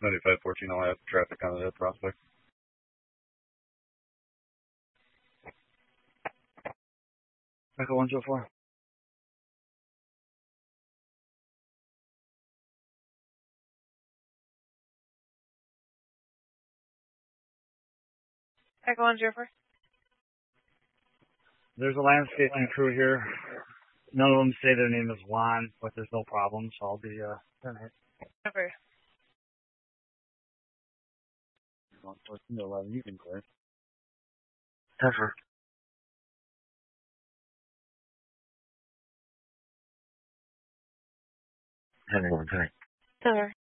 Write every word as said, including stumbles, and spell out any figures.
ninety-five fourteen, I'll have traffic on that prospect. Echo one two four. Echo one zero four. There's a landscaping crew here. None of them say their name is Juan, but there's no problem, so I'll be, uh, Over. fourteen to eleven, you can clear. Heifer. Heading over tonight. Over.